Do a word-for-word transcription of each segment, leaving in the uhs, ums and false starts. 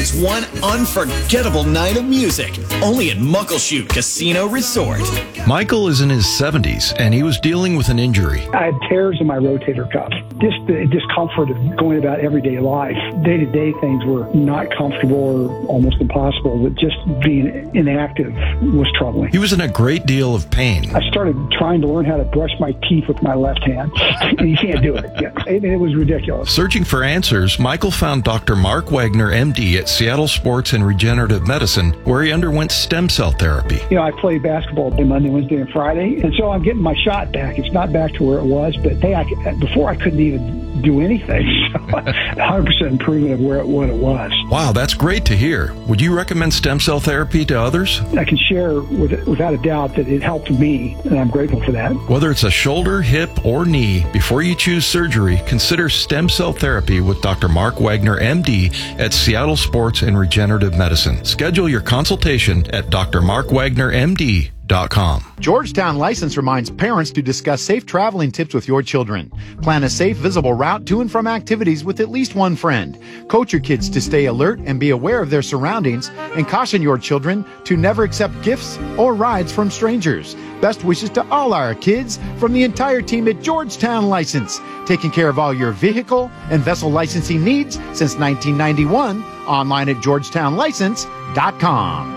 It's one unforgettable night of music, only at Muckleshoot Casino Resort. Michael is in his seventies, and he was dealing with an injury. I had tears in my rotator cuff. Just the discomfort of going about everyday life. Day-to-day things were not comfortable or almost impossible, but just being inactive was troubling. He was in a great deal of pain. I started trying to learn how to brush my teeth with my left hand, and you can't do it. It, it was ridiculous. Searching for answers, Michael found Doctor Mark Wagner, M D, at Seattle Sports and Regenerative Medicine, where he underwent stem cell therapy. You know, I play basketball Monday, Wednesday, and Friday, and so I'm getting my shot back. It's not back to where it was, but hey, I, before I couldn't even do anything. So one hundred percent improvement of where it, what it was. Wow, that's great to hear. Would you recommend stem cell therapy to others? I can share with, without a doubt that it helped me, and I'm grateful for that. Whether it's a shoulder, hip, or knee, before you choose surgery, consider stem cell therapy with Doctor Mark Wagner, M D, at Seattle Sports and Regenerative Medicine. Schedule your consultation at d r mark wagner m d dot com. Georgetown License reminds parents to discuss safe traveling tips with your children. Plan a safe, visible route to and from activities with at least one friend. Coach your kids to stay alert and be aware of their surroundings, and caution your children to never accept gifts or rides from strangers. Best wishes to all our kids from the entire team at Georgetown License, taking care of all your vehicle and vessel licensing needs since nineteen ninety-one. Online at georgetown license dot com.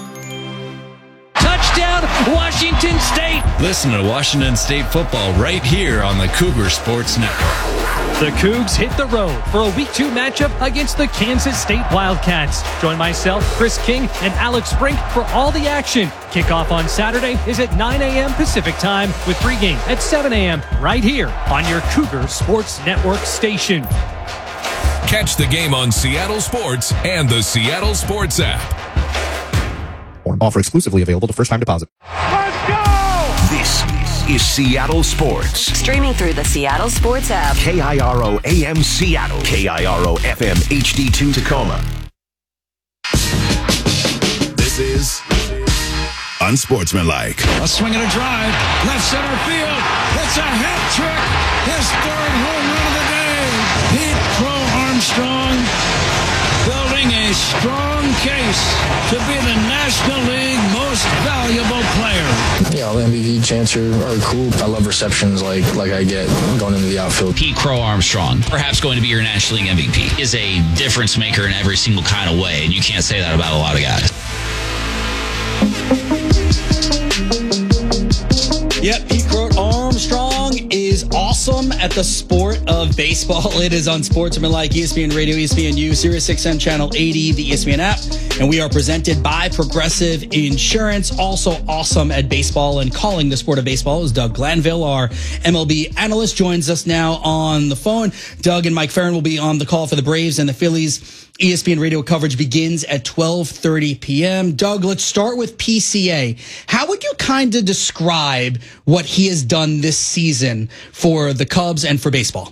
Touchdown, Washington State! Listen to Washington State football right here on the Cougar Sports Network. The Cougs hit the road for a week two matchup against the Kansas State Wildcats. Join myself, Chris King, and Alex Brink for all the action. Kickoff on Saturday is at nine a.m. Pacific Time with pregame at seven a.m. right here on your Cougar Sports Network station. Catch the game on Seattle Sports and the Seattle Sports app. Offer exclusively available to first-time deposit. Let's go! This is Seattle Sports. Streaming through the Seattle Sports app. K I R O A M Seattle. K I R O F M H D two Tacoma. This is Unsportsmanlike. A swing and a drive. Left center field. It's a hat trick. His third home run of the day. Pete Crow Armstrong building a strong case to be the National League most valuable player. Yeah, all the M V P chants are, are cool. I love receptions like like I get going into the outfield. Pete Crow Armstrong, perhaps going to be your National League M V P, is a difference maker in every single kind of way, and you can't say that about a lot of guys. Yep, Pete Crow Armstrong is awesome at the sport of baseball. It is on Sportsmanlike, E S P N Radio, E S P N U, Sirius X M Channel eighty, the E S P N app. And we are presented by Progressive Insurance. Also awesome at baseball and calling the sport of baseball is Doug Glanville, our M L B analyst, joins us now on the phone. Doug and Mike Farron will be on the call for the Braves and the Phillies. E S P N Radio coverage begins at twelve thirty p.m. Doug, let's start with P C A. How would you kind of describe what he has done this season for the Cubs and for baseball?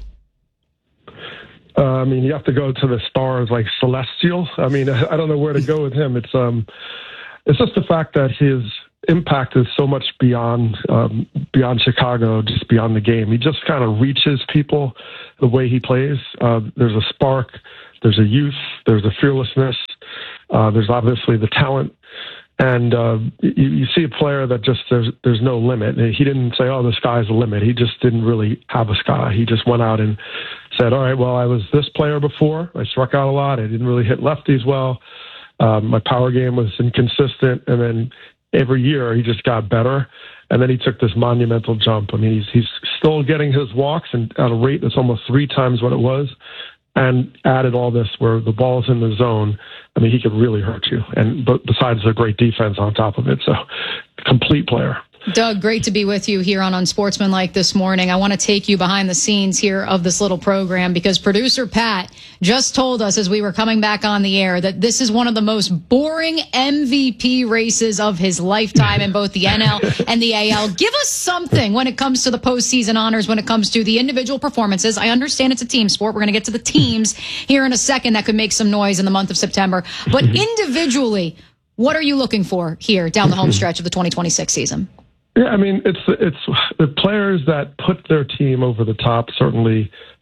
Uh, I mean, you have to go to the stars like Celestial. I mean, I don't know where to go with him. It's um, it's just the fact that his impact is so much beyond um, beyond Chicago, just beyond the game. He just kind of reaches people the way he plays. Uh, there's a spark. There's a youth, there's a fearlessness, uh, there's obviously the talent, and uh, you, you see a player that just, there's there's no limit. He didn't say, oh, the sky's the limit. He just didn't really have a sky. He just went out and said, all right, well, I was this player before. I struck out a lot. I didn't really hit lefties well. Um, my power game was inconsistent, and then every year he just got better. And then he took this monumental jump. I mean, he's, he's still getting his walks and at a rate that's almost three times what it was. And added all this where the ball's in the zone. I mean, he could really hurt you. And but besides the great defense on top of it, so complete player. Doug, great to be with you here on Unsportsmanlike this morning. I want to take you behind the scenes here of this little program because producer Pat just told us as we were coming back on the air that this is one of the most boring M V P races of his lifetime in both the N L and the A L. Give us something when it comes to the postseason honors, when it comes to the individual performances. I understand it's a team sport. We're going to get to the teams here in a second that could make some noise in the month of September. But individually, what are you looking for here down the home stretch of the twenty twenty-six season? Yeah, I mean, it's it's the players that put their team over the top. Certainly,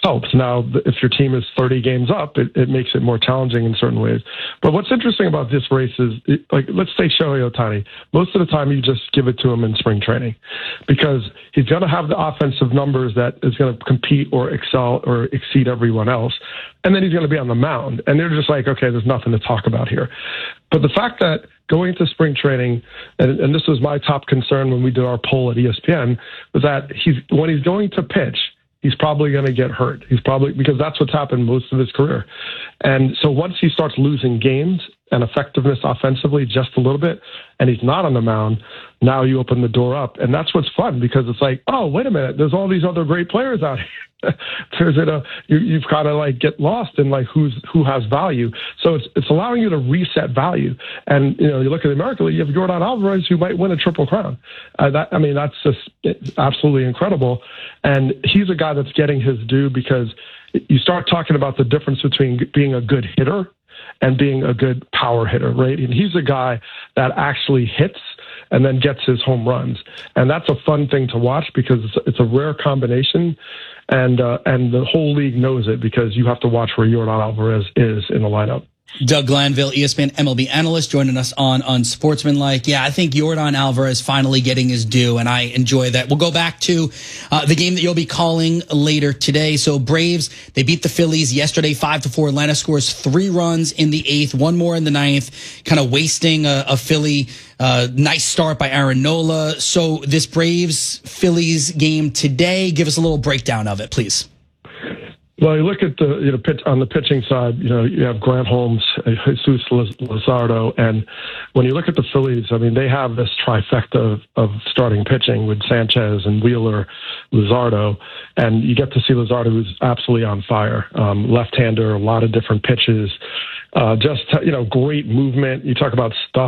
helps. Now, if your team is thirty games up, it, it makes it more challenging in certain ways. But what's interesting about this race is, it, like, let's say Shohei Ohtani. Most of the time, you just give it to him in spring training because he's going to have the offensive numbers that is going to compete or excel or exceed everyone else. And then he's going to be on the mound. And they're just like, okay, there's nothing to talk about here. But the fact that going to spring training, and, and this was my top concern when we did our poll at E S P N, was that he's when he's going to pitch, he's probably going to get hurt. He's probably, because that's what's happened most of his career. And so once he starts losing games and effectiveness offensively just a little bit, and he's not on the mound, now you open the door up. And that's what's fun, because it's like, oh, wait a minute, there's all these other great players out here. There's a, you, you've got to like get lost in like who's who has value. So it's it's allowing you to reset value. And you know, you look at the American League, you have Yordan Alvarez who might win a triple crown. Uh, that I mean, that's just absolutely incredible. And he's a guy that's getting his due, because you start talking about the difference between being a good hitter and being a good power hitter, right? And he's a guy that actually hits and then gets his home runs. And that's a fun thing to watch, because it's, it's a rare combination. And uh, and the whole league knows it, because you have to watch where Yordan Alvarez is in the lineup. Doug Glanville, E S P N M L B analyst, joining us on Unsportsmanlike. Yeah, I think Yordan Alvarez finally getting his due, and I enjoy that. We'll go back to uh, the game that you'll be calling later today. So Braves, they beat the Phillies yesterday, five to four. Atlanta scores three runs in the eighth, one more in the ninth, kind of wasting a, a Philly uh, nice start by Aaron Nola. So this Braves-Phillies game today, give us a little breakdown of it, please. Well, you look at the you know pitch on the pitching side. You know, you have Grant Holmes, Jesus Luzardo, and when you look at the Phillies, I mean, they have this trifecta of, of starting pitching with Sanchez and Wheeler, Luzardo, and you get to see Luzardo, who's absolutely on fire. Um, left-hander, a lot of different pitches, uh, just you know, great movement. You talk about stuff.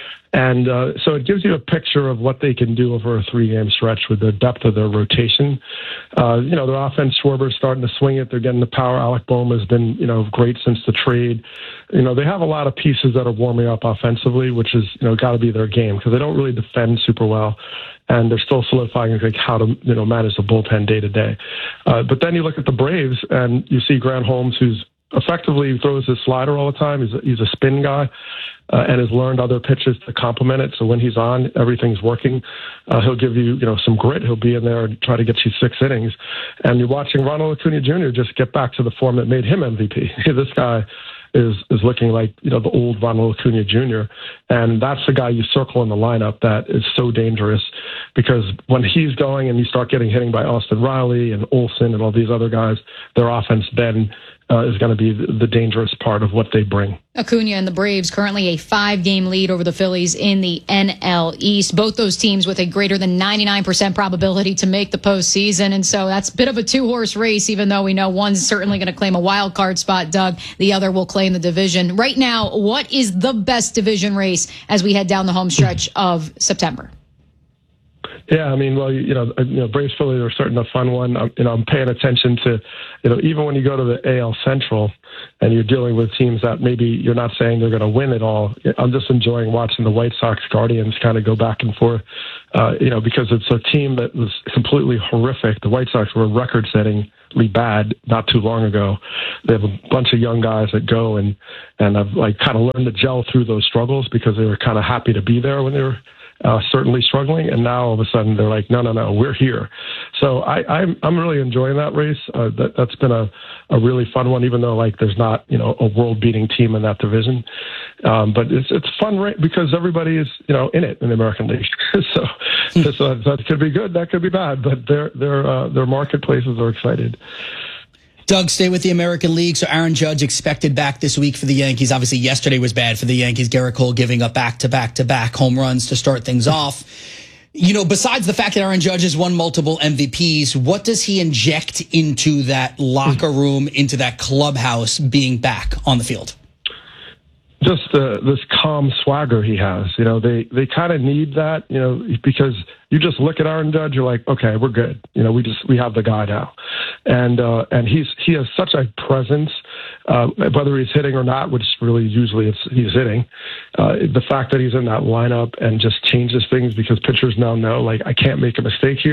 And uh, so it gives you a picture of what they can do over a three-game stretch with the depth of their rotation. Uh, you know, their offense, Schwarber's starting to swing it. They're getting the power. Alec Bohm has been, you know, great since the trade. You know, they have a lot of pieces that are warming up offensively, which is, you know, got to be their game, because they don't really defend super well. And they're still solidifying like how to, you know, manage the bullpen day to day. Uh, but then you look at the Braves and you see Grant Holmes, who's effectively throws his slider all the time. He's a, he's a spin guy uh, and has learned other pitches to complement it. So when he's on, everything's working. Uh, he'll give you, you know, some grit. He'll be in there and try to get you six innings. And you're watching Ronald Acuna Junior just get back to the form that made him M V P. This guy is is looking like, you know, the old Ronald Acuna Junior And that's the guy you circle in the lineup that is so dangerous, because when he's going and you start getting hitting by Austin Riley and Olsen and all these other guys, their offense then Uh, is going to be the dangerous part of what they bring. Acuna and the Braves currently a five-game lead over the Phillies in the N L East. Both those teams with a greater than ninety-nine percent probability to make the postseason. And so that's a bit of a two-horse race, even though we know one's certainly going to claim a wild card spot, Doug. The other will claim the division. Right now, what is the best division race as we head down the home stretch of September? Yeah, I mean, well, you know, you know, Braves Phillies are certainly a fun one. I'm, you know, I'm paying attention to, you know, even when you go to the A L Central and you're dealing with teams that maybe you're not saying they're going to win it all. I'm just enjoying watching the White Sox Guardians kind of go back and forth, uh, you know, because it's a team that was completely horrific. The White Sox were record-settingly bad not too long ago. They have a bunch of young guys that go and and I've like kind of learned to gel through those struggles, because they were kind of happy to be there when they were Uh, certainly struggling, and now all of a sudden they're like, no, no, no, we're here. So I, I'm I'm really enjoying that race. Uh, that that's been a, a really fun one, even though like there's not, you know, a world beating team in that division. Um, but it's it's fun right because everybody is, you know, in it in the American League. so this, uh, that could be good, that could be bad, but their their uh, their marketplaces are excited. Doug, stay with the American League. So Aaron Judge expected back this week for the Yankees. Obviously, yesterday was bad for the Yankees. Gerrit Cole giving up back-to-back-to-back home runs to start things off. You know, besides the fact that Aaron Judge has won multiple M V Ps, what does he inject into that locker room, into that clubhouse being back on the field? Just uh, this calm swagger he has. You know, they, they kind of need that, you know, because you just look at Aaron Judge, you're like, okay, we're good. You know, we just, we have the guy now. And, uh, and he's, he has such a presence, uh, whether he's hitting or not, which really usually it's, he's hitting, uh, the fact that he's in that lineup and just changes things, because pitchers now know, like, I can't make a mistake here.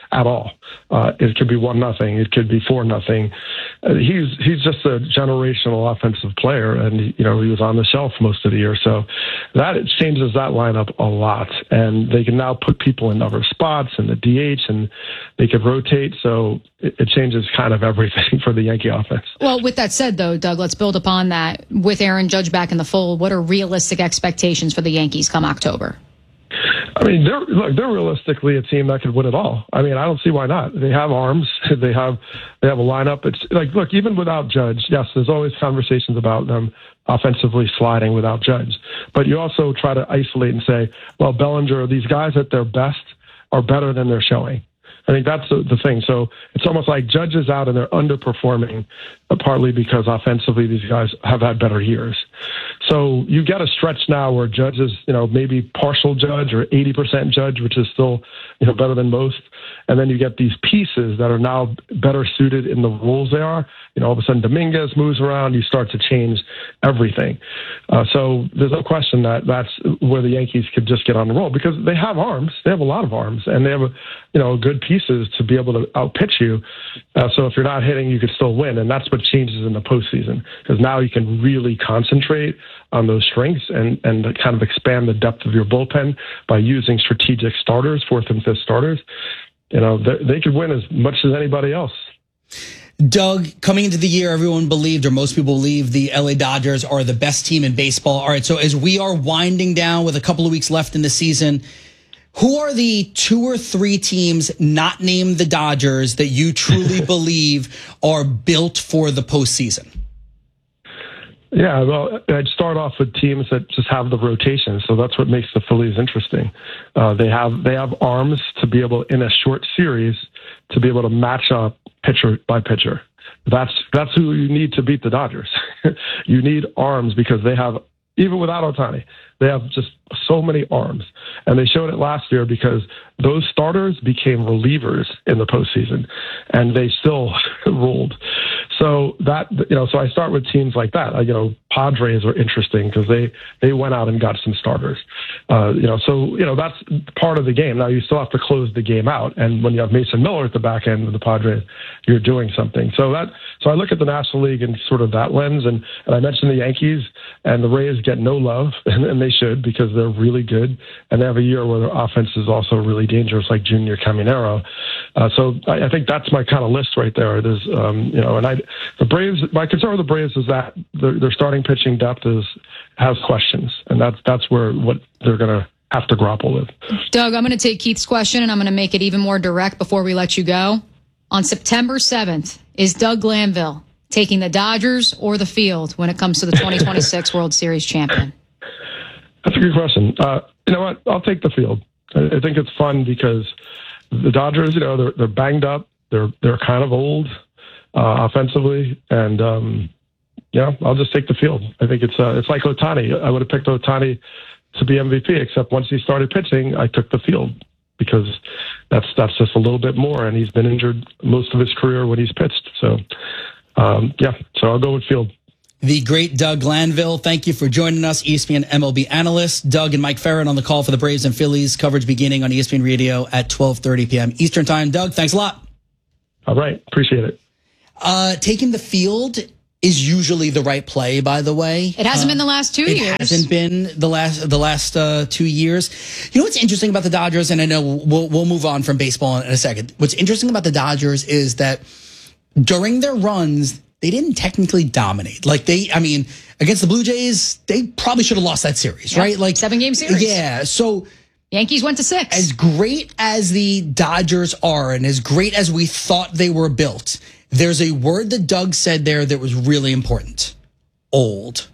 at all. Uh, it could be one nothing. It could be four nothing. Uh, he's he's just a generational offensive player, and you know he was on the shelf most of the year. So that it changes that lineup a lot, and they can now put people in other spots in the D H, and they could rotate. So it, it changes kind of everything for the Yankee offense. Well, with that said, though, Doug, let's build upon that. With Aaron Judge back in the fold, what are realistic expectations for the Yankees come October? I mean, they're look, they're realistically a team that could win it all. I mean, I don't see why not. They have arms. They have they have a lineup. It's like, look, even without Judge, yes, there's always conversations about them offensively sliding without Judge. But you also try to isolate and say, well, Bellinger, these guys at their best are better than they're showing. I think that's the, the thing. So it's almost like Judge is out and they're underperforming, uh, partly because offensively these guys have had better years. So you get a stretch now where Judge is, you know, maybe partial Judge or eighty percent Judge, which is still, you know, better than most. And then you get these pieces that are now better suited in the roles they are. You know, all of a sudden Dominguez moves around. You start to change everything. Uh, so there's no question that that's where the Yankees could just get on the roll because they have arms. They have a lot of arms, and they have, a, you know, good pieces to be able to outpitch you. Uh, so if you're not hitting, you could still win, and that's what changes in the postseason because now you can really concentrate on those strengths and, and kind of expand the depth of your bullpen by using strategic starters, fourth and fifth starters. You know, they, they could win as much as anybody else. Doug, coming into the year, everyone believed, or most people believe, the L A Dodgers are the best team in baseball. All right, so as we are winding down with a couple of weeks left in the season, who are the two or three teams not named the Dodgers that you truly believe are built for the postseason? Yeah, well, I'd start off with teams that just have the rotation, so that's what makes the Phillies interesting. Uh, they have they have arms to be able, in a short series, to be able to match up pitcher by pitcher. That's that's who you need to beat the Dodgers. You need arms because they have, even without Ohtani, they have just so many arms. And they showed it last year because those starters became relievers in the postseason, and they still ruled. So that, you know, so I start with teams like that. Uh, you know, Padres are interesting because they, they went out and got some starters. Uh, you know, so, you know, that's part of the game. Now you still have to close the game out. And when you have Mason Miller at the back end of the Padres, you're doing something. So that, so I look at the National League in sort of that lens. And, and I mentioned the Yankees and the Rays get no love, and, and they should because they're really good. And they have a year where their offense is also really dangerous, like Junior Caminero. Uh, so I, I think that's my kind of list right there. There's, um, you know, and I, the Braves, my concern with the Braves is that their, their starting pitching depth is, has questions. And that's, that's where what they're going to have to grapple with. Doug, I'm going to take Keith's question and I'm going to make it even more direct before we let you go. On September seventh, is Doug Glanville taking the Dodgers or the field when it comes to the twenty twenty-six World Series champion? That's a good question. Uh, you know what? I'll take the field. I, I think it's fun because the Dodgers, you know, they're, they're banged up. They're, they're kind of old uh, offensively. And, um, yeah, I'll just take the field. I think it's, uh, it's like Ohtani. I would have picked Ohtani to be M V P, except once he started pitching, I took the field because that's, that's just a little bit more. And he's been injured most of his career when he's pitched. So, um, yeah, so I'll go with field. The great Doug Glanville, thank you for joining us, E S P N M L B analyst. Doug and Mike Ferrin on the call for the Braves and Phillies. Coverage beginning on E S P N Radio at twelve thirty p.m. Eastern Time. Doug, thanks a lot. All right. Appreciate it. Uh, taking the field is usually the right play, by the way. It hasn't uh, been the last two it years. It hasn't been the last the last uh, two years. You know what's interesting about the Dodgers, and I know we'll, we'll move on from baseball in a second. What's interesting about the Dodgers is that during their runs, they didn't technically dominate. Like they, I mean, against the Blue Jays, they probably should have lost that series, yep. right? Like seven game series. Yeah. So Yankees went to six. As great as the Dodgers are, and as great as we thought they were built, there's a word that Doug said there that was really important. Old.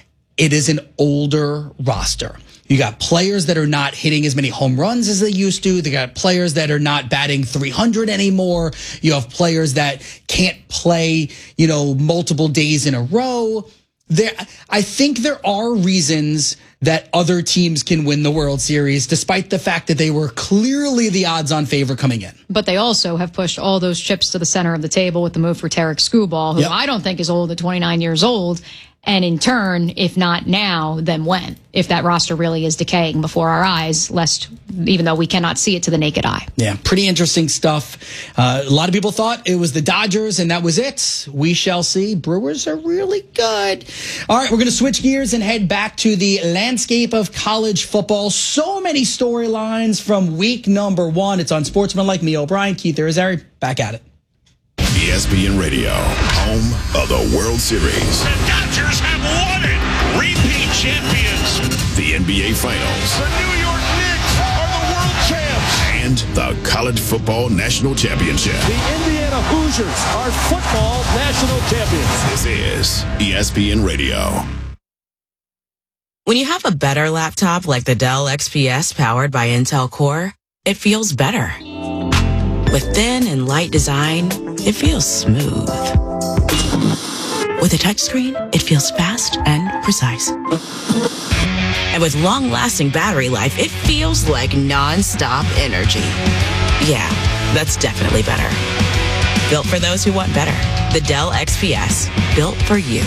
It is an older roster. You got players that are not hitting as many home runs as they used to. They got players that are not batting three hundred anymore. You have players that can't play, you know, multiple days in a row. There, I think there are reasons that other teams can win the World Series, despite the fact that they were clearly the odds-on favorite coming in. But they also have pushed all those chips to the center of the table with the move for Tarek Skubal, who yep. I don't think is old at twenty-nine years old. And in turn, if not now, then when? If that roster really is decaying before our eyes, lest, even though we cannot see it to the naked eye. Yeah, pretty interesting stuff. Uh, a lot of people thought it was the Dodgers and that was it. We shall see. Brewers are really good. All right, we're going to switch gears and head back to the landscape of college football. So many storylines from week number one. It's on Sportsman Like Me. O'Brien, Keith Irizarry, back at it. E S P N Radio, home of the World Series. The Dodgers have won it. Repeat champions. The N B A Finals. The New York Knicks are the world champs. And the College Football National Championship. The Indiana Hoosiers are football national champions. This is E S P N Radio. When you have a better laptop like the Dell X P S powered by Intel Core, it feels better. With thin and light design, it feels smooth. With a touchscreen, it feels fast and precise. And with long-lasting battery life, it feels like non-stop energy. Yeah, that's definitely better. Built for those who want better. The Dell X P S, built for you.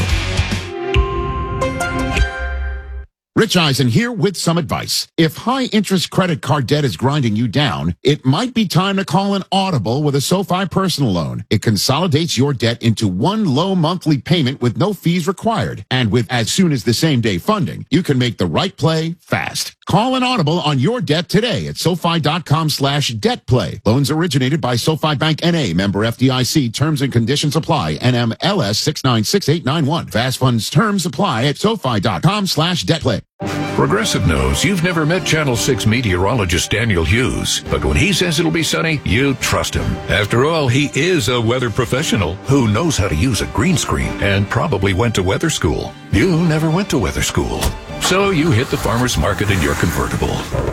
Rich Eisen here with some advice. If high-interest credit card debt is grinding you down, it might be time to call an Audible with a SoFi personal loan. It consolidates your debt into one low monthly payment with no fees required. And with as soon as the same day funding, you can make the right play fast. Call an Audible on your debt today at SoFi.com slash debt play. Loans originated by SoFi Bank N A, member F D I C. Terms and conditions apply. N M L S six nine six eight nine one. Fast funds terms apply at SoFi.com slash debt play. Progressive knows you've never met Channel six meteorologist Daniel Hughes, but when he says it'll be sunny, you trust him. After all, he is a weather professional who knows how to use a green screen and probably went to weather school. You never went to weather school. So you hit the farmer's market in your convertible.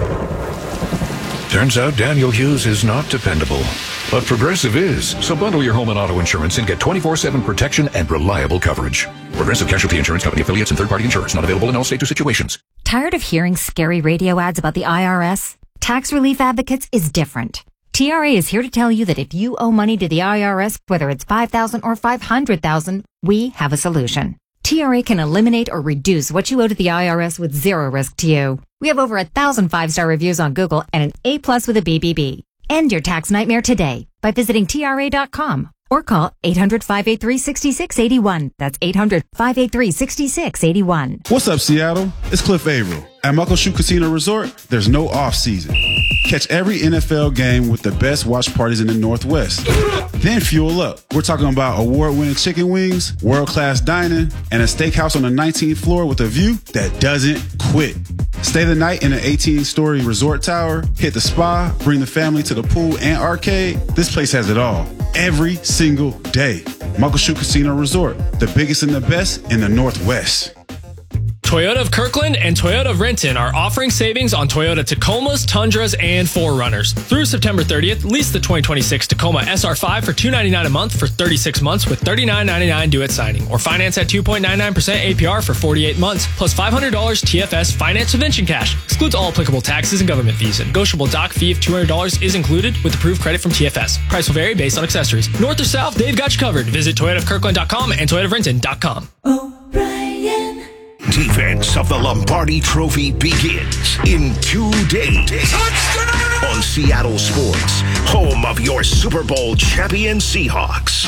Turns out Daniel Hughes is not dependable, but Progressive is. So bundle your home and auto insurance and get twenty-four seven protection and reliable coverage. Progressive Casualty Insurance Company affiliates and third-party insurance not available in all states or situations. Tired of hearing scary radio ads about the I R S? Tax Relief Advocates is different. T R A is here to tell you that if you owe money to the I R S, whether it's five thousand dollars or five hundred thousand dollars, we have a solution. T R A can eliminate or reduce what you owe to the I R S with zero risk to you. We have over a thousand five-star reviews on Google and an A plus with a B B B. End your tax nightmare today by visiting T R A dot com or call eight hundred, five eight three, six six eight one. That's eight hundred, five eight three, six six eight one. What's up, Seattle? It's Cliff Averill. At Muckleshoot Casino Resort, there's no off-season. Catch every N F L game with the best watch parties in the Northwest. Then fuel up. We're talking about award-winning chicken wings, world-class dining, and a steakhouse on the nineteenth floor with a view that doesn't quit. Stay the night in an eighteen-story resort tower, hit the spa, bring the family to the pool and arcade. This place has it all. Every single day. Muckleshoot Casino Resort, the biggest and the best in the Northwest. Toyota of Kirkland and Toyota of Renton are offering savings on Toyota Tacomas, Tundras, and four runners. Through September thirtieth, lease the twenty twenty-six Tacoma S R five for two hundred ninety-nine dollars a month for thirty-six months with thirty-nine ninety-nine due at signing, or finance at two point nine nine percent A P R for forty-eight months, plus five hundred dollars T F S finance subvention cash. Excludes all applicable taxes and government fees. A negotiable doc fee of two hundred dollars is included with approved credit from T F S. Price will vary based on accessories. North or south, they've got you covered. Visit Toyota of Kirkland dot com and Toyota of Renton dot com. O'Brien. Defense of the Lombardi Trophy begins in two days. Touchdown! On Seattle Sports, home of your Super Bowl champion Seahawks.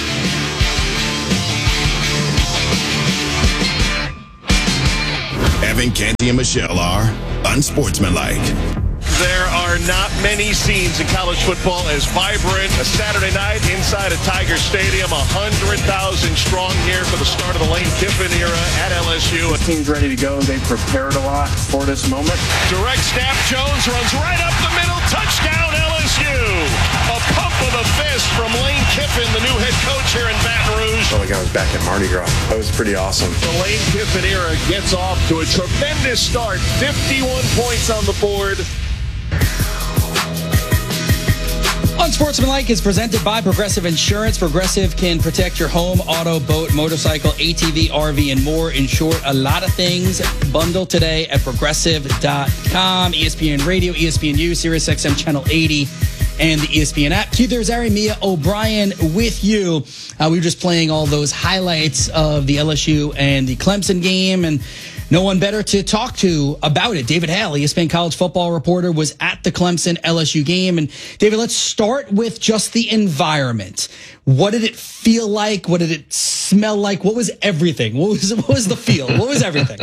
Evan, Canty, and Michelle are unsportsmanlike. There are not many scenes in college football as vibrant a Saturday night inside a Tiger Stadium. one hundred thousand strong here for the start of the Lane Kiffin era at L S U. The team's ready to go. They prepared a lot for this moment. Direct snap. Jones runs right up the middle. Touchdown L S U. A pump of the fist from Lane Kiffin, the new head coach here in Baton Rouge. I felt like I was back at Mardi Gras. That was pretty awesome. The Lane Kiffin era gets off to a tremendous start. fifty-one points on the board. Unsportsmanlike is presented by Progressive Insurance. Progressive can protect your home, auto, boat, motorcycle, A T V, R V, and more. In short, a lot of things. Bundle today at progressive dot com. E S P N Radio, E S P N U, Sirius X M Channel eighty, and the E S P N app. Keith Irizarry, Mia O'Brien with you. Uh, we were just playing all those highlights of the L S U and the Clemson game, and no one better to talk to about it. David Hale, E S P N college football reporter, was at the Clemson L S U game. And David, let's start with just the environment. What did it feel like? What did it smell like? What was everything? What was what was the feel? What was everything?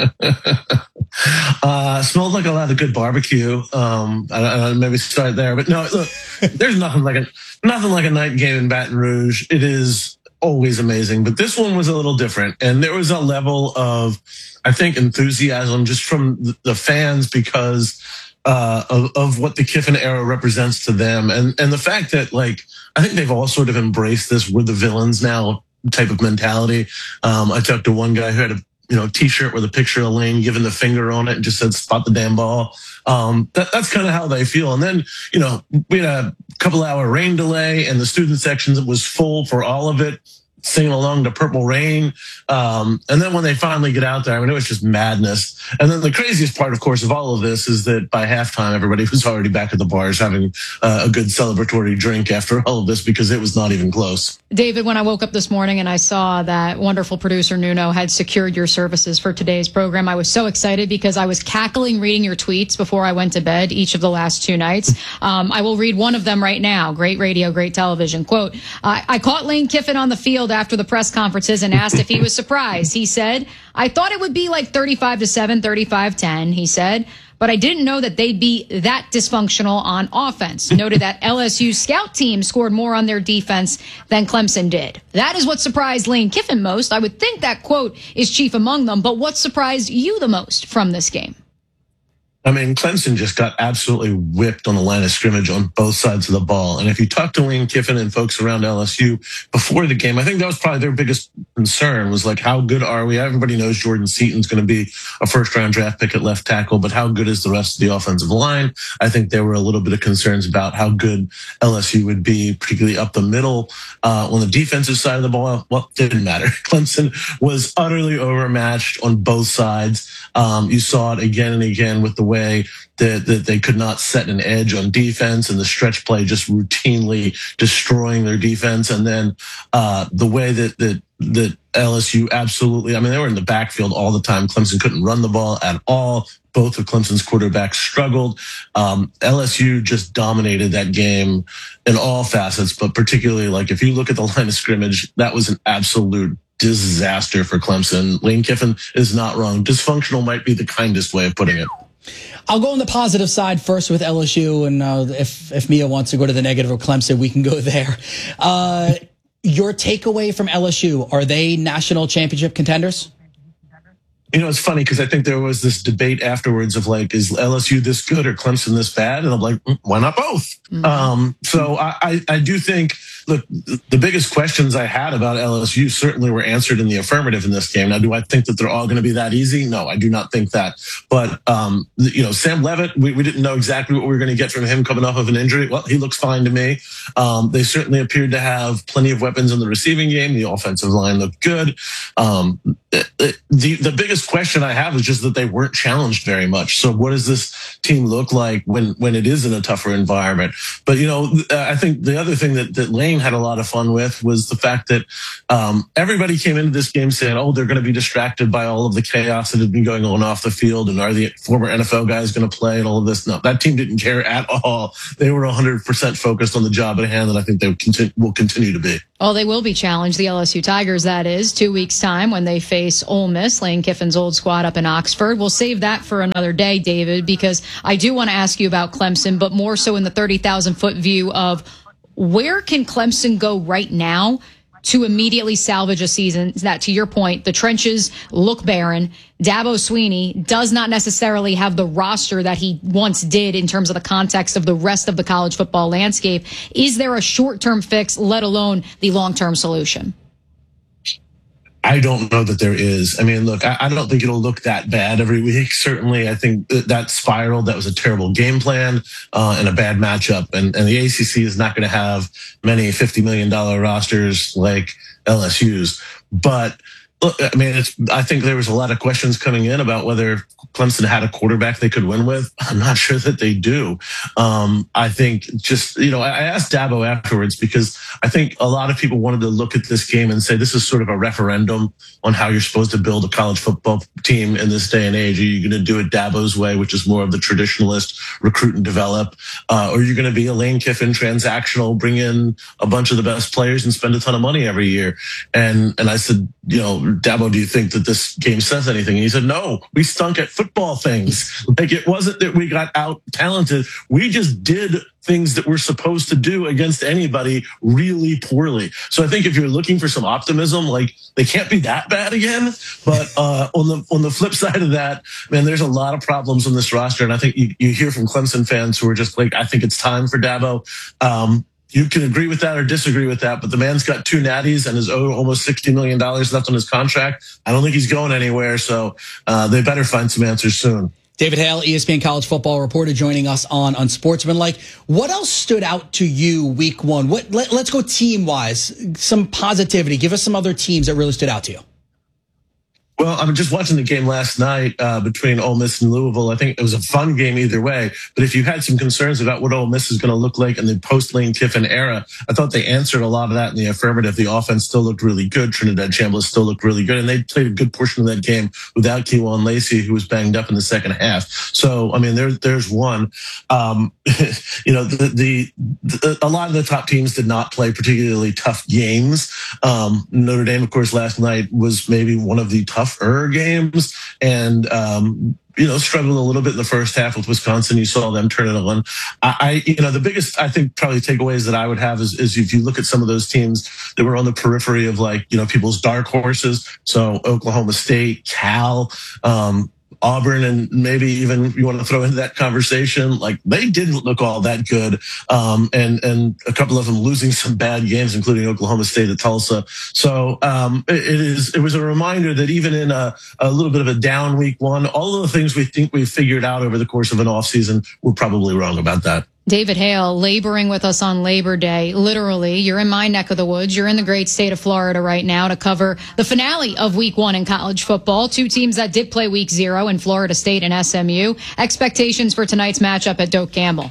uh, smelled like a lot of good barbecue. Um, I, I maybe start there, but no, look, there's nothing like a nothing like a night game in Baton Rouge. It is always amazing, but this one was a little different, and there was a level of, I think, enthusiasm just from the fans because uh, of, of what the Kiffin era represents to them, and and the fact that, like, I think they've all sort of embraced this "we're the villains now" type of mentality. Um, I talked to one guy who had a you know T-shirt with a picture of Lane giving the finger on it and just said "spot the damn ball." Um, that, that's kind of how they feel. And then, you know, we had a couple hour rain delay and the student section was full for all of it, singing along to Purple Rain. Um, and then when they finally get out there, I mean, it was just madness. And then the craziest part, of course, of all of this is that by halftime, everybody was already back at the bars having uh, a good celebratory drink after all of this because it was not even close. David, when I woke up this morning and I saw that wonderful producer Nuno had secured your services for today's program, I was so excited because I was cackling reading your tweets before I went to bed each of the last two nights. Um, I will read one of them right now. Great radio, great television. Quote, I, I caught Lane Kiffin on the field after the press conferences and asked if he was surprised. He said, I thought it would be like thirty-five to seven, thirty-five ten, he said, but I didn't know that they'd be that dysfunctional on offense. Noted that L S U scout team scored more on their defense than Clemson did. That is what surprised Lane Kiffin most. I would think that quote is chief among them, but what surprised you the most from this game? I mean, Clemson just got absolutely whipped on the line of scrimmage on both sides of the ball. And if you talk to Lane Kiffin and folks around L S U before the game, I think that was probably their biggest concern was like, how good are we? Everybody knows Jordan Seaton's going to be a first round draft pick at left tackle, but how good is the rest of the offensive line? I think there were a little bit of concerns about how good L S U would be, particularly up the middle. Uh, on the defensive side of the ball, well, it didn't matter. Clemson was utterly overmatched on both sides. Um, you saw it again and again with the way that, that they could not set an edge on defense and the stretch play just routinely destroying their defense. And then uh, the way that, that, that L S U absolutely, I mean, they were in the backfield all the time. Clemson couldn't run the ball at all. Both of Clemson's quarterbacks struggled. Um, L S U just dominated that game in all facets, but particularly, like, if you look at the line of scrimmage, that was an absolute disaster for Clemson. Lane Kiffin is not wrong. Dysfunctional might be the kindest way of putting it. I'll go on the positive side first with L S U, and uh, if if Mia wants to go to the negative of Clemson, we can go there. Uh, your takeaway from L S U, are they national championship contenders? You know, it's funny because I think there was this debate afterwards of like, is L S U this good or Clemson this bad? And I'm like, mm, why not both? Mm-hmm. Um, so I, I, I do think, look, the biggest questions I had about L S U certainly were answered in the affirmative in this game. Now, do I think that they're all going to be that easy? No, I do not think that. But, um, you know, Sam Levitt, we, we didn't know exactly what we were going to get from him coming off of an injury. Well, he looks fine to me. Um, they certainly appeared to have plenty of weapons in the receiving game. The offensive line looked good. Um, the, the, the biggest question I have is just that they weren't challenged very much. So what does this team look like when, when it is in a tougher environment? But, you know, I think the other thing that, that Lane had a lot of fun with was the fact that um, everybody came into this game saying, oh, they're going to be distracted by all of the chaos that had been going on off the field. And are the former N F L guys going to play and all of this? No, that team didn't care at all. They were one hundred percent focused on the job at hand, and I think they will continue, will continue to be. Well, they will be challenged, the L S U Tigers, that is, two weeks' time when they face Ole Miss, Lane Kiffin's old squad up in Oxford. We'll save that for another day, David, because I do want to ask you about Clemson, but more so in the thirty thousand foot view of where can Clemson go right now to immediately salvage a season that, to your point, the trenches look barren. Dabo Swinney does not necessarily have the roster that he once did in terms of the context of the rest of the college football landscape. Is there a short-term fix, let alone the long-term solution? I don't know that there is. I mean, look, I, I don't think it'll look that bad every week. Certainly, I think that, that spiraled. That was a terrible game plan uh, and a bad matchup. And, and the A C C is not going to have many fifty million dollars rosters like L S U's. But Look, I mean, it's, I think there was a lot of questions coming in about whether Clemson had a quarterback they could win with. I'm not sure that they do. Um, I think just, you know, I asked Dabo afterwards because I think a lot of people wanted to look at this game and say this is sort of a referendum on how you're supposed to build a college football team in this day and age. Are you going to do it Dabo's way, which is more of the traditionalist recruit and develop? Uh, or are you going to be a Lane Kiffin transactional, bring in a bunch of the best players and spend a ton of money every year? And, and I said, you know, Dabo, do you think that this game says anything? And he said, no, we stunk at football things. Like, it wasn't that we got out talented. We just did things that we're supposed to do against anybody really poorly. So I think if you're looking for some optimism, like, they can't be that bad again. But uh, on the on the flip side of that, man, there's a lot of problems on this roster. And I think you, you hear from Clemson fans who are just like, I think it's time for Dabo. Um, You can agree with that or disagree with that, but the man's got two natties and is owed almost sixty million dollars left on his contract. I don't think he's going anywhere, so uh, they better find some answers soon. David Hale, E S P N college football reporter, joining us on Unsportsmanlike. What else stood out to you week one? What let, let's go team-wise. Some positivity. Give us some other teams that really stood out to you. Well, I'm just watching the game last night uh, between Ole Miss and Louisville. I think it was a fun game either way. But if you had some concerns about what Ole Miss is going to look like in the post-Lane Kiffin era, I thought they answered a lot of that in the affirmative. The offense still looked really good. Trinidad Chambliss still looked really good. And they played a good portion of that game without Kewan Lacey, who was banged up in the second half. So, I mean, there, there's one. Um, you know, the, the, the a lot of the top teams did not play particularly tough games. Um, Notre Dame, of course, last night was maybe one of the tougher games, and um, you know, struggled a little bit in the first half with Wisconsin. You saw them turn it on. I, I you know, the biggest, I think, probably takeaways that I would have is, is if you look at some of those teams that were on the periphery of, like, you know, people's dark horses. So Oklahoma State, Cal, um, Auburn, and maybe even you want to throw into that conversation, like, they didn't look all that good. Um, and, and a couple of them losing some bad games, including Oklahoma State at Tulsa. So, um, it, it is, it was a reminder that even in a, a little bit of a down week one, all of the things we think we've figured out over the course of an off season, we're probably wrong about that. David Hale laboring with us on Labor Day. Literally, you're in my neck of the woods. You're in the great state of Florida right now to cover the finale of week one in college football. Two teams that did play week zero in Florida State and S M U. Expectations for tonight's matchup at Doak Campbell.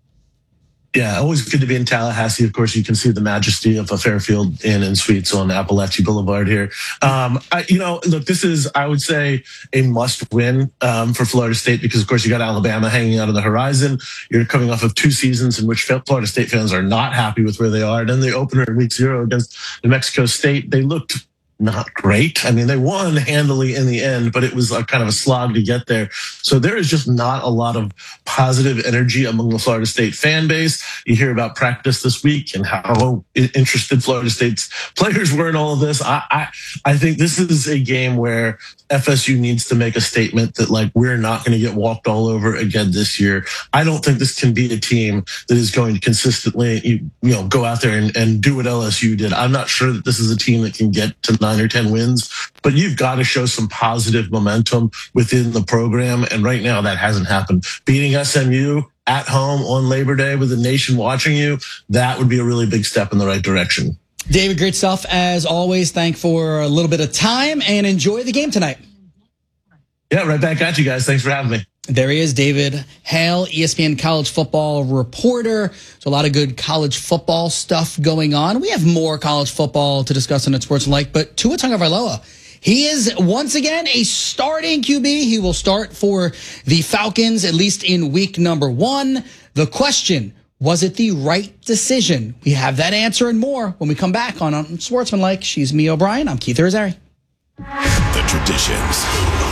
Yeah, always good to be in Tallahassee. Of course, you can see the majesty of a Fairfield Inn and Suites on Appalachia Boulevard here. Um, I, you know, look, this is, I would say, a must-win um, for Florida State because, of course, you got Alabama hanging out on the horizon. You're coming off of two seasons in which Florida State fans are not happy with where they are. And then the opener in week zero against New Mexico State, they looked not great. I mean, they won handily in the end, but it was a kind of a slog to get there. So there is just not a lot of positive energy among the Florida State fan base. You hear about practice this week and how interested Florida State's players were in all of this. I, I, I think this is a game where F S U needs to make a statement that, like, we're not going to get walked all over again this year. I don't think this can be a team that is going to consistently, you, you know, go out there and, and do what L S U did. I'm not sure that this is a team that can get to nine or ten wins, but you've got to show some positive momentum within the program. And right now that hasn't happened. Beating S M U at home on Labor Day with the nation watching you, that would be a really big step in the right direction. David, great stuff as always. Thank for a little bit of time and enjoy the game tonight. Yeah, right back at you guys. Thanks for having me. There he is, David Hale, E S P N college football reporter. So a lot of good college football stuff going on. We have more college football to discuss on Unsportsmanlike, but Tua Tagovailoa, he is once again a starting Q B. He will start for the Falcons, at least in week number one. The question, was it the right decision? We have that answer and more when we come back on Unsportsmanlike. She's Mia O'Brien. I'm Keith Irizarry. The traditions.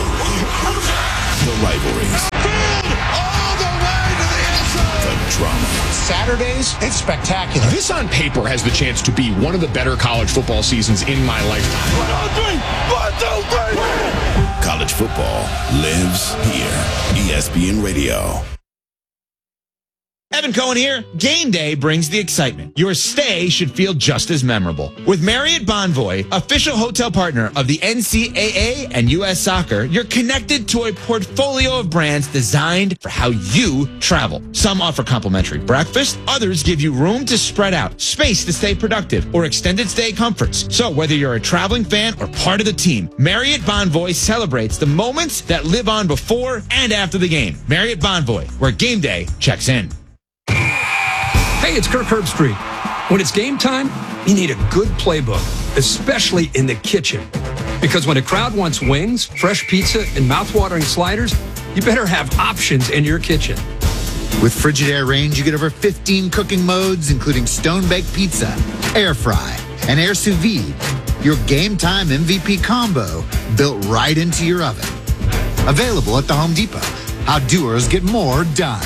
The rivalries. All the way to the inside. The drama. Saturdays, it's spectacular. This on paper has the chance to be one of the better college football seasons in my lifetime. One, two, three. One, two, three. College football lives here. E S P N Radio. Evan Cohen here. Game day brings the excitement. Your stay should feel just as memorable. With Marriott Bonvoy, official hotel partner of the N C double A and U S Soccer, you're connected to a portfolio of brands designed for how you travel. Some offer complimentary breakfast, others give you room to spread out, space to stay productive, or extended stay comforts. So whether you're a traveling fan or part of the team, Marriott Bonvoy celebrates the moments that live on before and after the game. Marriott Bonvoy, where game day checks in. Hey, it's Kirk Herbstreit. When it's game time, you need a good playbook, especially in the kitchen. Because when a crowd wants wings, fresh pizza, and mouthwatering sliders, you better have options in your kitchen. With Frigidaire Range, you get over fifteen cooking modes, including stone-baked pizza, air fry, and air sous vide. Your game time M V P combo built right into your oven. Available at the Home Depot. How doers get more done.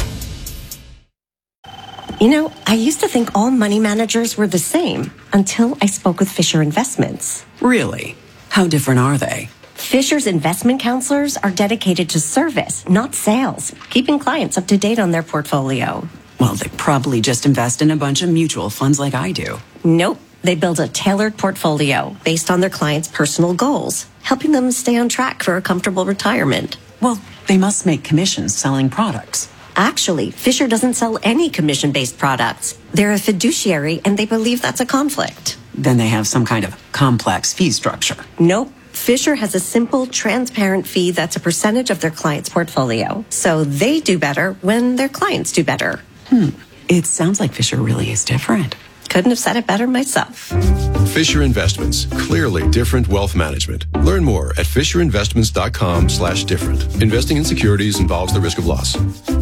You know, I used to think all money managers were the same until I spoke with Fisher Investments. Really? How different are they? Fisher's investment counselors are dedicated to service, not sales, keeping clients up to date on their portfolio. Well, they probably just invest in a bunch of mutual funds like I do. Nope. They build a tailored portfolio based on their clients' personal goals, helping them stay on track for a comfortable retirement. Well, they must make commissions selling products. Actually, Fisher doesn't sell any commission-based products. They're a fiduciary, and they believe that's a conflict. Then they have some kind of complex fee structure. Nope. Fisher has a simple, transparent fee that's a percentage of their client's portfolio. So they do better when their clients do better. Hmm. It sounds like Fisher really is different. Couldn't have said it better myself. Fisher Investments. Clearly different wealth management. Learn more at fisherinvestments.com slash different. Investing in securities involves the risk of loss.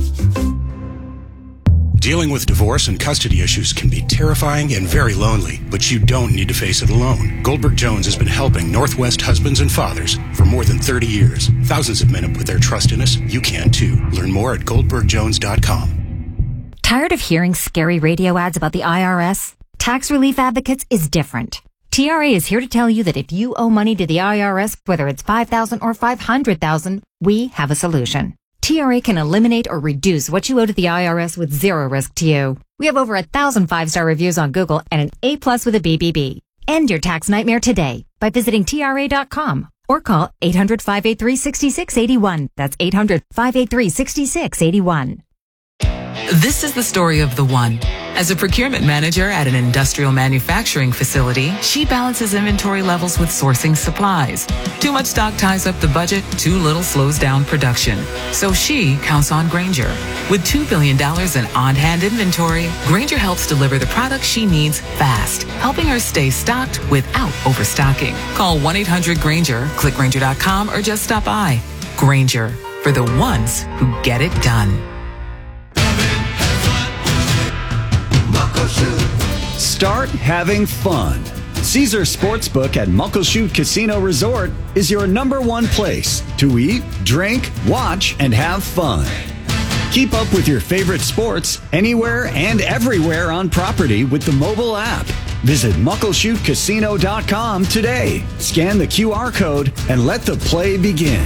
Dealing with divorce and custody issues can be terrifying and very lonely, but you don't need to face it alone. Goldberg Jones has been helping Northwest husbands and fathers for more than thirty years. Thousands have men have put their trust in us. You can too. Learn more at goldberg jones dot com. Tired of hearing scary radio ads about the I R S? Tax Relief Advocates is different. T R A is here to tell you that if you owe money to the I R S, whether it's five thousand dollars or five hundred thousand dollars, we have a solution. T R A can eliminate or reduce what you owe to the I R S with zero risk to you. We have over a thousand five-star reviews on Google and an A plus with a B B B. End your tax nightmare today by visiting T R A dot com or call eight hundred, five eight three, six six eight one. That's eight hundred, five eight three, six six eight one. This is the story of the one. As a procurement manager at an industrial manufacturing facility, she balances inventory levels with sourcing supplies. Too much stock ties up the budget, too little slows down production. So she counts on Grainger. With two billion dollars in on-hand inventory, Grainger helps deliver the products she needs fast, helping her stay stocked without overstocking. Call one eight hundred Grainger, click Grainger dot com, or just stop by. Grainger, for the ones who get it done. Start having fun. Caesar Sportsbook at Muckleshoot Casino Resort is your number one place to eat, drink, watch, and have fun. Keep up with your favorite sports anywhere and everywhere on property with the mobile app. Visit muckleshoot casino dot com today. Scan the Q R code and let the play begin.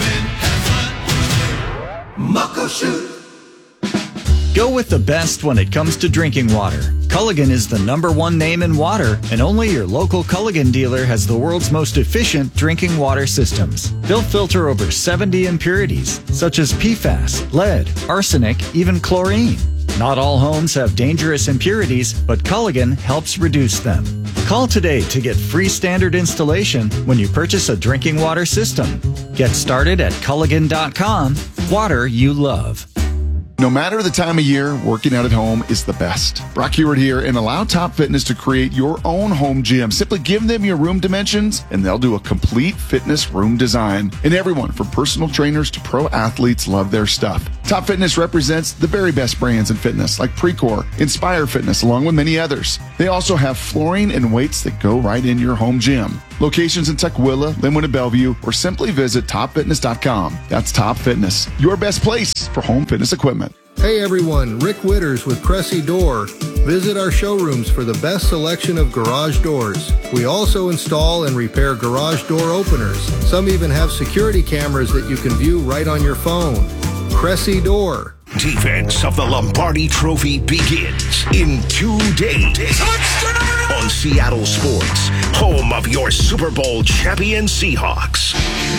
Muckleshoot. Go with the best when it comes to drinking water. Culligan is the number one name in water, and only your local Culligan dealer has the world's most efficient drinking water systems. They'll filter over seventy impurities, such as P FAS, lead, arsenic, even chlorine. Not all homes have dangerous impurities, but Culligan helps reduce them. Call today to get free standard installation when you purchase a drinking water system. Get started at culligan dot com. Water you love. No matter the time of year, working out at home is the best. Brock Heward here and allow Top Fitness to create your own home gym. Simply give them your room dimensions and they'll do a complete fitness room design. And everyone from personal trainers to pro athletes love their stuff. Top Fitness represents the very best brands in fitness like Precor, Inspire Fitness, along with many others. They also have flooring and weights that go right in your home gym. Locations in Tukwila, Linwood, and Bellevue, or simply visit top fitness dot com. That's Top Fitness, your best place for home fitness equipment. Hey everyone, Rick Witters with Cressy Door. Visit our showrooms for the best selection of garage doors. We also install and repair garage door openers. Some even have security cameras that you can view right on your phone. Cressy Door. Defense of the Lombardi Trophy begins in two days. Touchdown! On Seattle Sports, home of your Super Bowl champion Seahawks.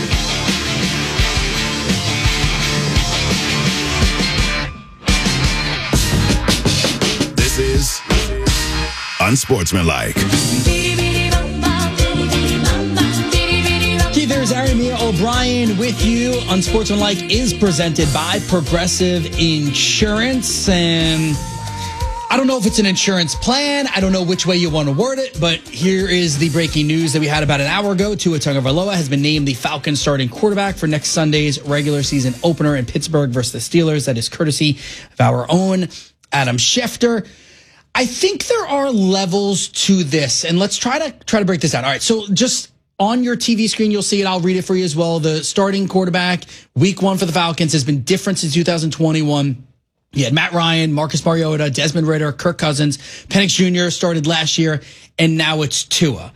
This is Unsportsmanlike. Keith, there's Aramia O'Brien with you. Unsportsmanlike is presented by Progressive Insurance. And I don't know if it's an insurance plan. I don't know which way you want to word it. But here is the breaking news that we had about an hour ago. Tua Tagovailoa has been named the Falcons starting quarterback for next Sunday's regular season opener in Pittsburgh versus the Steelers. That is courtesy of our own Adam Schefter. I think there are levels to this, and let's try to try to break this down. All right, so just on your T V screen, you'll see it. I'll read it for you as well. The starting quarterback, week one for the Falcons, has been different since two thousand twenty-one. You had Matt Ryan, Marcus Mariota, Desmond Ridder, Kirk Cousins, Penix Junior started last year, and now it's Tua.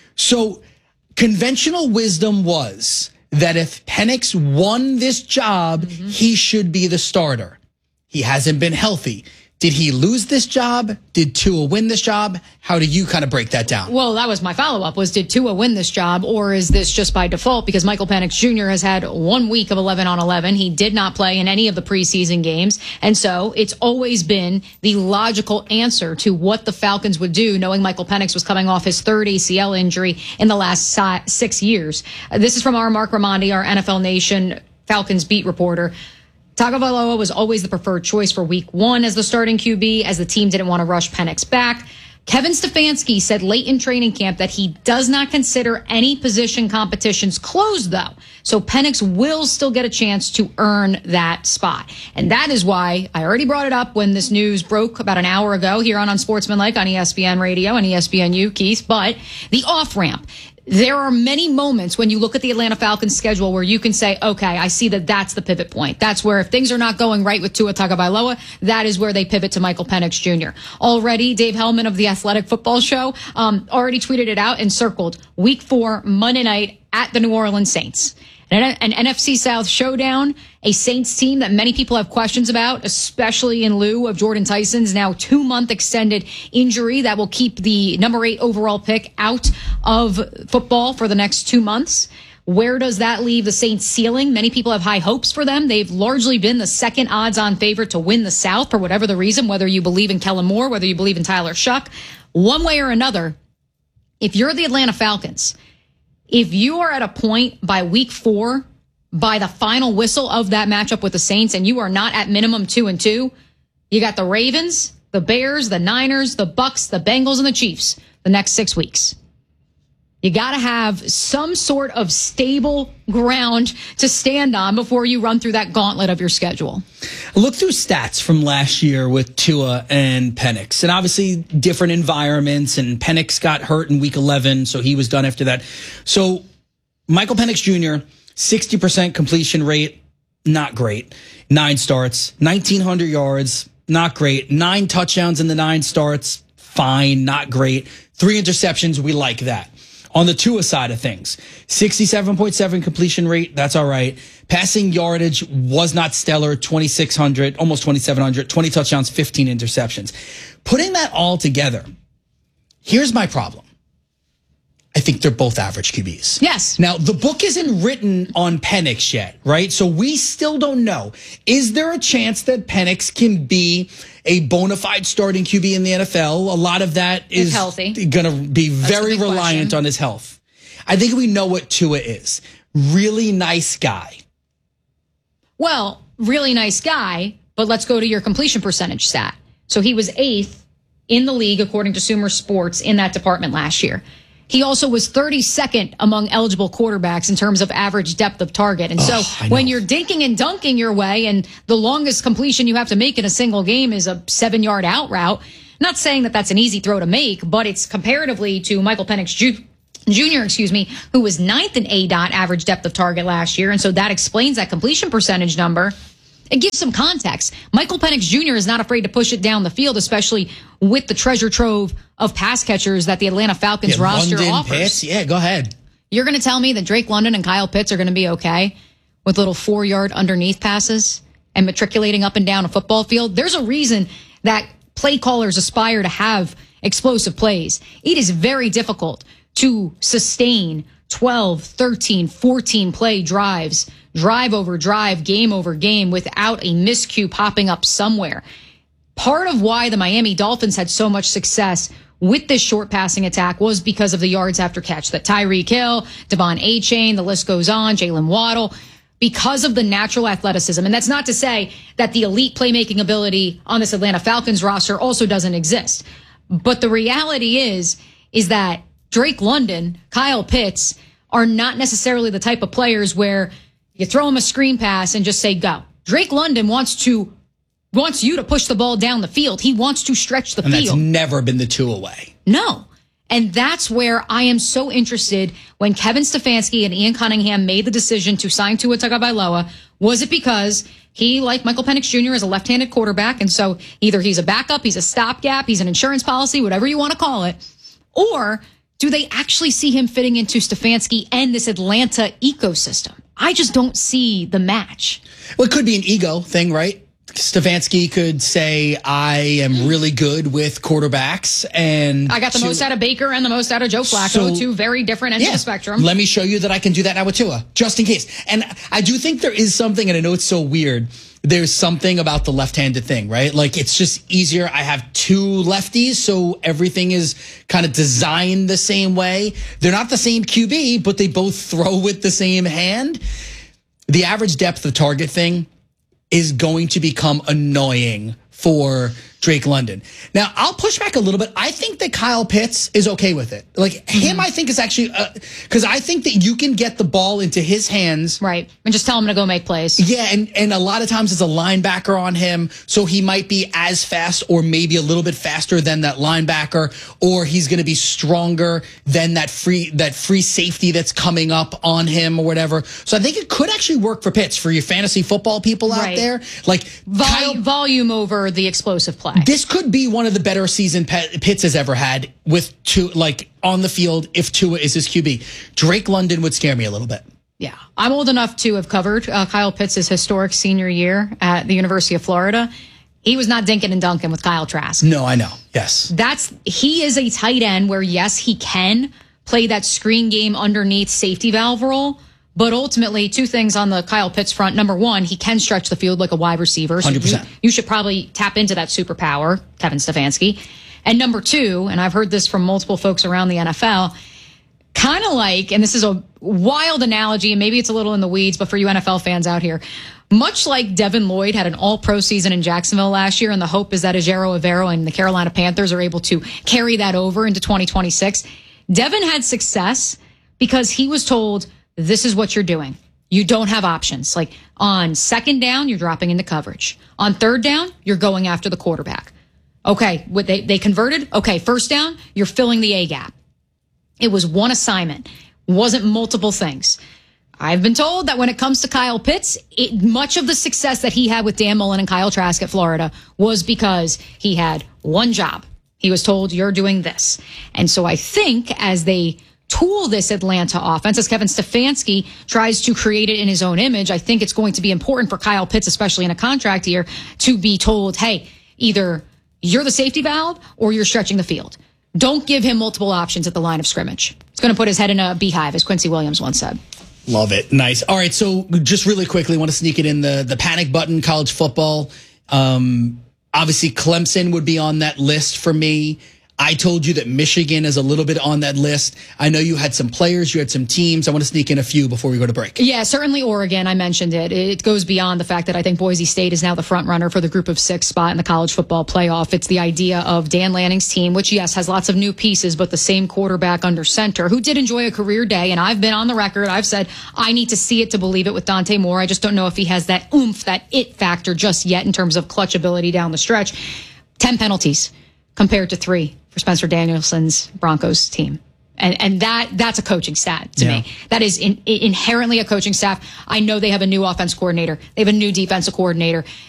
So conventional wisdom was that if Penix won this job, mm-hmm. he should be the starter. He hasn't been healthy. Did he lose this job? Did Tua win this job? How do you kind of break that down? Well, that was my follow-up, was did Tua win this job, or is this just by default? Because Michael Penix Junior has had one week of eleven on eleven. He did not play in any of the preseason games. And so it's always been the logical answer to what the Falcons would do, knowing Michael Penix was coming off his third A C L injury in the last six years. This is from our Mark Raimondi, our N F L Nation Falcons beat reporter. Tagovailoa was always the preferred choice for week one as the starting Q B, as the team didn't want to rush Penix back. Kevin Stefanski said late in training camp that he does not consider any position competitions closed, though. So Penix will still get a chance to earn that spot. And that is why I already brought it up when this news broke about an hour ago here on Unsportsmanlike on E S P N Radio and E S P N U, Keith. But the off-ramp. There are many moments when you look at the Atlanta Falcons schedule where you can say, okay, I see that that's the pivot point. That's where if things are not going right with Tua Tagovailoa, that is where they pivot to Michael Penix Junior Already, Dave Hellman of the Athletic Football Show um, already tweeted it out and circled week four, Monday night at the New Orleans Saints. An, an N F C South showdown, a Saints team that many people have questions about, especially in lieu of Jordan Tyson's now two-month extended injury that will keep the number eight overall pick out of football for the next two months. Where does that leave the Saints' ceiling? Many people have high hopes for them. They've largely been the second odds-on favorite to win the South for whatever the reason, whether you believe in Kellen Moore, whether you believe in Tyler Shuck. One way or another, if you're the Atlanta Falcons, if you are at a point by week four, by the final whistle of that matchup with the Saints, and you are not at minimum two and two, you got the Ravens, the Bears, the Niners, the Bucks, the Bengals, and the Chiefs the next six weeks. You got to have some sort of stable ground to stand on before you run through that gauntlet of your schedule. Look through stats from last year with Tua and Penix, and obviously different environments, and Penix got hurt in week eleven, so he was done after that. So Michael Penix Junior, sixty percent completion rate, not great. Nine starts, nineteen hundred yards, not great. Nine touchdowns in the nine starts, fine, not great. Three interceptions, we like that. On the Tua side of things, sixty-seven point seven completion rate, that's all right. Passing yardage was not stellar, twenty-six hundred, almost twenty-seven hundred, twenty touchdowns, fifteen interceptions. Putting that all together, here's my problem. I think they're both average Q Bs. Yes. Now, the book isn't written on Penix yet, right? So we still don't know. Is there a chance that Penix can be a bona fide starting Q B in the N F L? A lot of that is going to be very reliant on his health. I think we know what Tua is. Really nice guy. Well, really nice guy, but let's go to your completion percentage stat. So he was eighth in the league, according to Sumer Sports, in that department last year. He also was thirty-second among eligible quarterbacks in terms of average depth of target. And so oh, when you're dinking and dunking your way and the longest completion you have to make in a single game is a seven-yard out route, not saying that that's an easy throw to make, but it's comparatively to Michael Penix Ju- Junior, excuse me, who was ninth in A D O T average depth of target last year. And so that explains that completion percentage number. It gives some context. Michael Penix Junior is not afraid to push it down the field, especially with the treasure trove of pass catchers that the Atlanta Falcons yeah, roster London, offers. Pitts. Yeah, go ahead. You're going to tell me that Drake London and Kyle Pitts are going to be okay with little four-yard underneath passes? and matriculating up and down a football field. There's a reason that play callers aspire to have explosive plays. It is very difficult to sustain twelve, thirteen, fourteen play drives, drive over drive, game over game without a miscue popping up somewhere. Part of why the Miami Dolphins had so much success with this short passing attack was because of the yards after catch that Tyreek Hill, Devon Achane, the list goes on, Jalen Waddle, because of the natural athleticism. And that's not to say that the elite playmaking ability on this Atlanta Falcons roster also doesn't exist. But the reality is, is that Drake London, Kyle Pitts are not necessarily the type of players where you throw them a screen pass and just say go. Drake London wants to wants you to push the ball down the field. He wants to stretch the and field. That's never been the two away. No. And that's where I am so interested when Kevin Stefanski and Ian Cunningham made the decision to sign Tua Tagovailoa. Was it because he, like Michael Penix Junior, is a left-handed quarterback, and so either he's a backup, he's a stopgap, he's an insurance policy, whatever you want to call it, or do they actually see him fitting into Stefanski and this Atlanta ecosystem? I just don't see the match. Well, it could be an ego thing, right? Stefanski could say, I am really good with quarterbacks, and I got the to, most out of Baker and the most out of Joe Flacco, so, two very different ends yeah, of the spectrum. Let me show you that I can do that now with Tua, just in case. And I do think there is something, and I know it's so weird, there's something about the left-handed thing, right? Like, it's just easier. I have two lefties, so everything is kind of designed the same way. They're not the same Q B, but they both throw with the same hand. The average depth of target thing is going to become annoying for Drake London. Now, I'll push back a little bit. I think that Kyle Pitts is okay with it. Like, mm-hmm. him, I think is actually, because uh, I think that you can get the ball into his hands. Right. And just tell him to go make plays. Yeah. And, and a lot of times it's a linebacker on him. So he might be as fast or maybe a little bit faster than that linebacker, or he's going to be stronger than that free, that free safety that's coming up on him or whatever. So I think it could actually work for Pitts, for your fantasy football people out right. there. Like Vol- Kyle, volume over the explosive play. This could be one of the better season Pitts has ever had with two, like on the field, if Tua is his Q B. Drake London would scare me a little bit. Yeah. I'm old enough to have covered uh, Kyle Pitts' historic senior year at the University of Florida. He was not dinking and dunking with Kyle Trask. No, I know. Yes. That's, he is a tight end where, yes, he can play that screen game underneath safety valve role. But ultimately, two things on the Kyle Pitts front. Number one, he can stretch the field like a wide receiver. So one hundred percent. You, you should probably tap into that superpower, Kevin Stefanski. And number two, and I've heard this from multiple folks around the N F L, kind of like, and this is a wild analogy, and maybe it's a little in the weeds, but for you N F L fans out here, much like Devin Lloyd had an all-pro season in Jacksonville last year, and the hope is that Ejiro Evero and the Carolina Panthers are able to carry that over into twenty twenty-six. Devin had success because he was told, this is what you're doing. You don't have options. Like on second down, you're dropping into coverage. On third down, you're going after the quarterback. Okay, what they, they converted. Okay, first down, you're filling the A gap. It was one assignment. Wasn't multiple things. I've been told that when it comes to Kyle Pitts, it, much of the success that he had with Dan Mullen and Kyle Trask at Florida was because he had one job. He was told, you're doing this. And so I think as they tool this Atlanta offense, as Kevin Stefanski tries to create it in his own image, I think it's going to be important for Kyle Pitts, especially in a contract year, to be told, hey, either you're the safety valve or you're stretching the field. Don't give him multiple options at the line of scrimmage. It's going to put his head in a beehive, as Quincy Williams once said. Love it. Nice. All right. So just really quickly, want to sneak it in the, the panic button, college football. Um, obviously, Clemson would be on that list for me. I told you that Michigan is a little bit on that list. I know you had some players, you had some teams. I want to sneak in a few before we go to break. Yeah, certainly Oregon. I mentioned it. It goes beyond the fact that I think Boise State is now the front runner for the group of six spot in the college football playoff. It's the idea of Dan Lanning's team, which, yes, has lots of new pieces, but the same quarterback under center who did enjoy a career day. And I've been on the record. I've said I need to see it to believe it with Dante Moore. I just don't know if he has that oomph, that it factor just yet in terms of clutch ability down the stretch. Ten penalties compared to three for Spencer Danielson's Broncos team. And and that that's a coaching stat to yeah. me. That is in, inherently a coaching staff. I know they have a new offense coordinator. They have a new defensive coordinator.